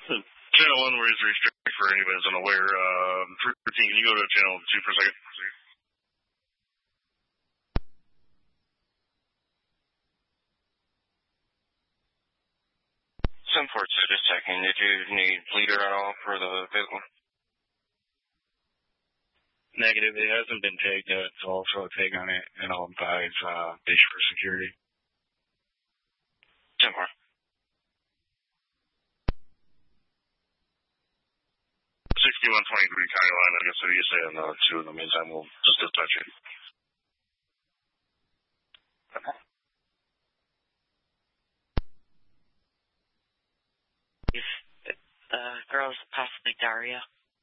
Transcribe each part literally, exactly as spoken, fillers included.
Channel one where is restricted for anybody that's unaware. Um, thirteen, can you go to channel two for a second? Some ports are just checking. Did you need leader at all for the vehicle? Negative. It hasn't been tagged yet. It's also a tag on it, and I'll advise uh, dish for security. ten four. sixty-one twenty-three county line. I guess what do you say on the two in the meantime? We'll just dispatch it. If the uh, girl's possibly Daria.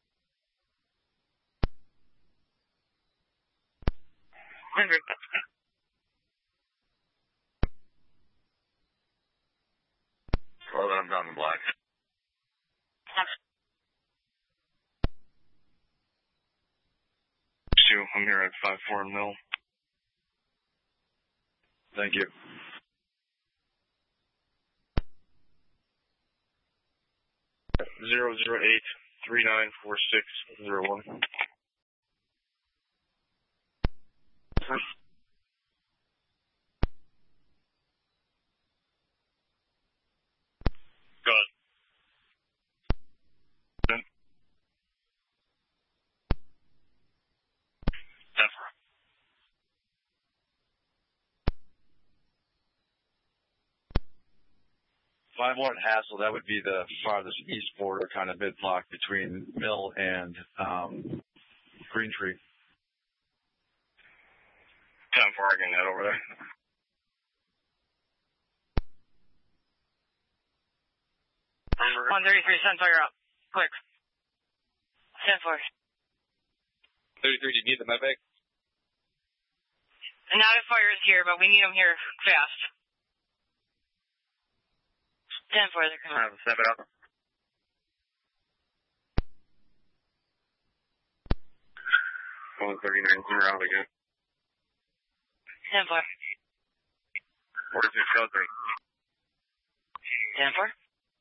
Well, then I'm down in black. Two, I'm here at five four mil. Thank you. Zero zero eight three nine four six zero one. Go ahead. Denver. five one Hassel, that would be the farthest east border, kind of mid-block between Mill and um, Green Tree. ten four, I can head over there. one thirty-three, ten four, you're up. Quick. ten four. thirty-three, do you need the med bag? Not if fire's here, but we need them here fast. ten four, they're coming. Alright, step it up. one thirty-nine, come around again. ten four. forty-six, go three. ten four.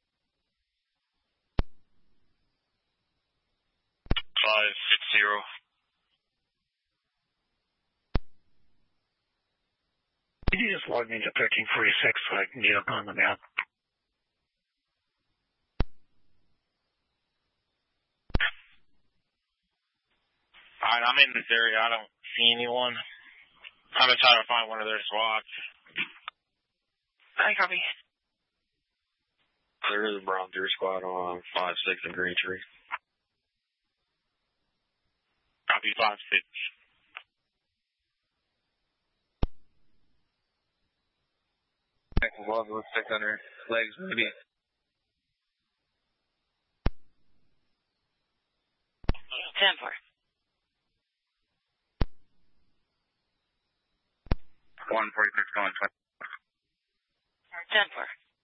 five six zero. Can you just log me to thirteen forty-six so I can get up on the map? Alright, I'm in this area. I don't see anyone. I've been trying to find one of their squads. I copy. There is a Brown Deer squad on five six and Green Tree. Copy five six. Love with six hundred legs, maybe. ten four. one forty-six going twenty. ten four.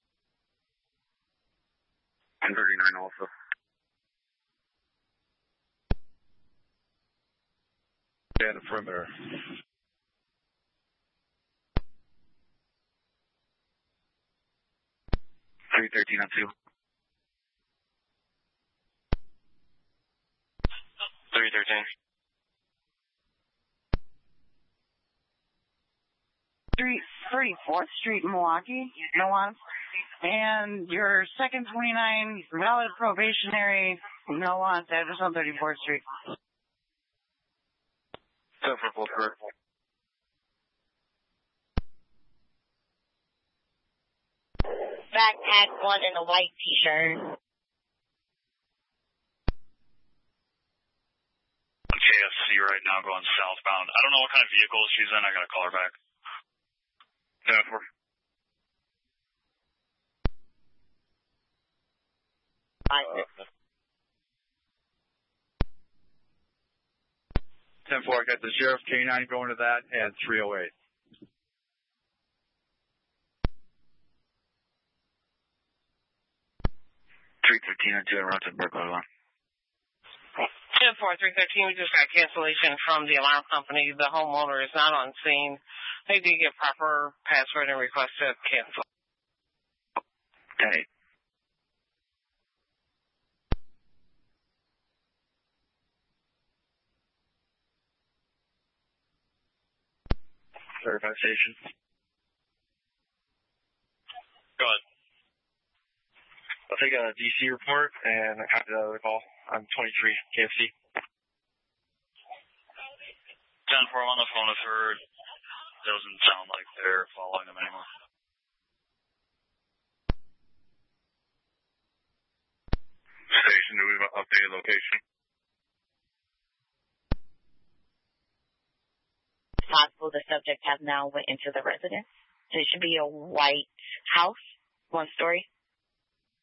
one thirty-nine also. Yeah, the perimeter. three thirteen on two. three thirteen. Street, thirty-fourth Street in Milwaukee, Milwaukee, and your second twenty-nine valid probationary no wants address on thirty-fourth Street. Seven for full through. Backpack one in a white t-shirt. K S C right now going southbound. I don't know what kind of vehicle she's in. I gotta call her back. ten four. ten four, I got the Sheriff K nine going to that and three oh eight. three thirteen on two, I run to Berkeley one. ten four, three thirteen, we just got cancellation from the alarm company. The homeowner is not on scene. They did get proper password and request to cancel. ten eight. Verified station. Go ahead. I'll take a D C report and a copy of the call. I'm twenty-three, K F C. ten four, I'm on the phone with her. Doesn't sound like they're following them anymore. Station, do we have an updated location? It's possible the subject has now went into the residence. It should be a white house, one story.